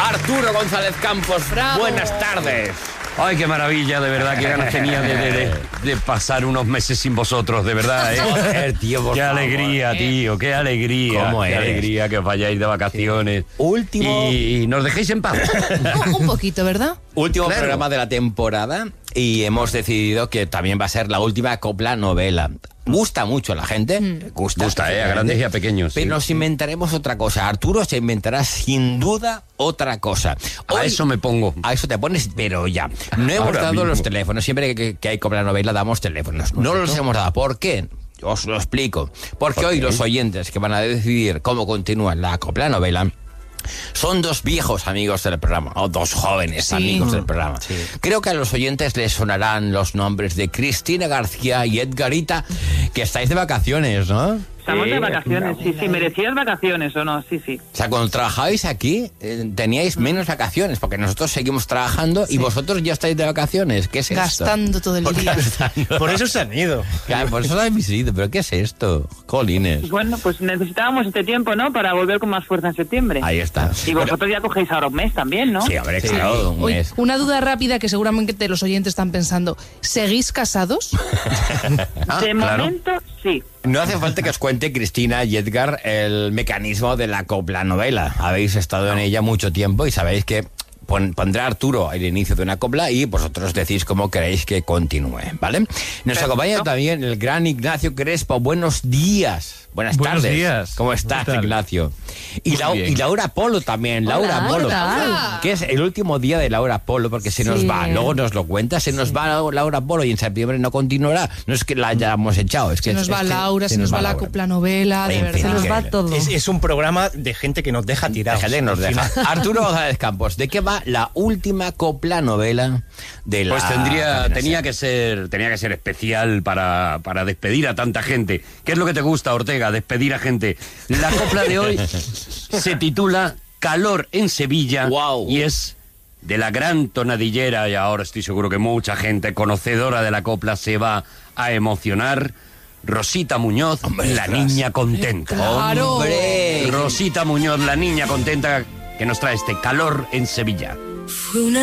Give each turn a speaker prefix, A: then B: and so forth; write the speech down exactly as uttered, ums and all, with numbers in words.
A: Arturo González Campos.
B: Bravo.
A: Buenas tardes.
C: Ay, qué maravilla, de verdad, qué ganas tenía de, de, de, de pasar unos meses sin vosotros, de verdad, ¿eh?
A: Joder, tío, por
C: Qué
A: favor.
C: alegría, tío, qué alegría.
A: ¿Cómo
C: qué
A: eres?
C: alegría que os vayáis de vacaciones.
A: Último-
C: Y, y nos dejéis en paz.
B: Un, un poquito, ¿verdad?
A: Último
C: Claro.
A: programa de la temporada y hemos decidido que también va a ser la última copla novela. Gusta mucho a la gente. Gusta,
C: Gusta, ¿eh? A grandes y a pequeños.
A: Pero
C: sí.
A: nos inventaremos otra cosa. Arturo se inventará sin duda otra cosa.
C: A
A: Hoy-
C: eso me pongo.
A: A eso te pones, pero ya. No hemos
C: Ahora
A: dado
C: mismo.
A: los teléfonos. Siempre que, que hay copla novela damos teléfonos. No los hemos dado. ¿Por qué? Os lo explico. Porque
C: ¿Por
A: hoy
C: qué?
A: los oyentes que van a decidir cómo continúa la copla novela son dos viejos amigos del programa, o dos jóvenes
B: Sí.
A: amigos del programa. Creo que a los oyentes les sonarán los nombres de Cristina García y Edgarita, que estáis de vacaciones, ¿no?
D: Estamos de vacaciones, sí, sí, merecidas vacaciones o no, sí, sí.
A: O sea, cuando trabajabais aquí, eh, teníais menos vacaciones, porque nosotros seguimos trabajando y vosotros ya estáis de vacaciones. ¿Qué es esto?
B: Gastando todo el
A: ¿Por qué
B: día.
A: gastando?
E: Por eso se han ido.
A: Claro, por eso lo habéis ido, pero ¿qué es esto? Colines.
D: Bueno, pues necesitábamos este tiempo, ¿no? Para volver con más fuerza en septiembre.
A: Ahí está.
D: Y vosotros ya cogéis ahora un mes también, ¿no?
A: Sí, hombre, claro, un
B: Oye,
A: mes.
B: una duda rápida que seguramente los oyentes están pensando. ¿Seguís casados?
C: Ah,
D: de
C: claro.
D: momento, sí.
A: No hace falta que os cuente, Cristina y Edgar, el mecanismo de la copla novela. Habéis estado en ella mucho tiempo y sabéis que pon- pondrá Arturo el inicio de una copla y vosotros decís cómo queréis que continúe, ¿vale? Nos acompaña también el gran Ignacio Crespo. Buenos días. Buenas
F: Buenos
A: tardes.
F: días.
A: ¿Cómo
F: ¿Qué
A: estás,
F: tal?
A: Ignacio? Y,
F: Muy
A: Lau-
F: bien.
A: y Laura Polo también. Laura
B: Hola,
A: Polo.
B: ¿qué tal?
A: Que es el último día de Laura Polo, porque se nos
B: Sí.
A: va. Luego nos lo cuenta. Se nos va Laura Polo y en septiembre no continuará. No es que la hayamos echado. Es que
B: Se nos
A: es
B: va
A: que
B: Laura, se nos va la
A: Laura.
B: copla novela, de
A: En
B: verdad.
A: fin,
B: Se nos
A: que-
B: va todo.
E: Es, es un programa de gente que nos deja tirados.
A: Déjate, nos deja.
E: Al final.
A: Arturo González Campos, ¿de qué va la última copla novela de la
C: Pues tendría,
A: cadena
C: tenía
A: SER?
C: que ser, tenía que ser especial para, para despedir a tanta gente. ¿Qué es lo que te gusta, Ortega? Despedir a gente. La copla de hoy se titula Calor en Sevilla.
A: Guau.
C: Y es de la gran tonadillera, y ahora estoy seguro que mucha gente conocedora de la copla se va a emocionar. Rosita Muñoz, la niña contenta.
B: Claro.
A: ¡Hombre!
C: Rosita Muñoz, la niña contenta, que nos trae este Calor en Sevilla.
G: Fue una